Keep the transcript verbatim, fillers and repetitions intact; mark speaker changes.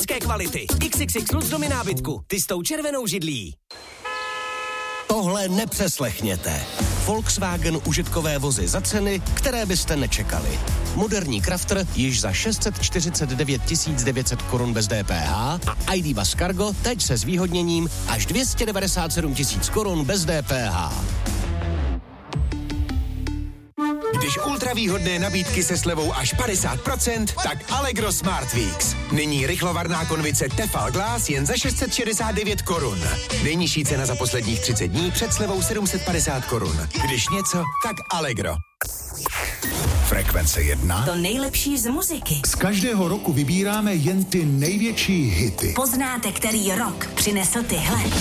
Speaker 1: Německé kvality. iks iks iks Luxdomy nábytku. Ty s tou červenou židlí. Tohle nepřeslechněte. Volkswagen užitkové vozy za ceny, které byste nečekali. Moderní Crafter již za šest set čtyřicet devět tisíc devět set korun bez D P H a I D Bus Cargo teď se zvýhodněním až dvě stě devadesát sedm tisíc korun bez D P H.
Speaker 2: Když ultravýhodné nabídky se slevou až padesát procent, tak Allegro Smart Weeks. Nyní rychlovarná konvice Tefal Glass jen za šest set šedesát devět korun. Nejnižší cena za posledních třicet dní před slevou sedm set padesát korun. Když něco, tak Allegro.
Speaker 3: Frekvence jedna.
Speaker 4: To nejlepší z muziky.
Speaker 3: Z každého roku vybíráme jen ty největší hity.
Speaker 4: Poznáte, který rok přinesl tyhle.